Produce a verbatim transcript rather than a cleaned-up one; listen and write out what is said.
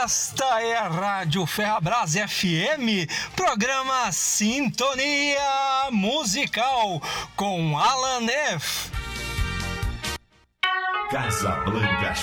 Esta é a Rádio Ferrabras F M, programa Sintonia Musical com Alan F. Casablanca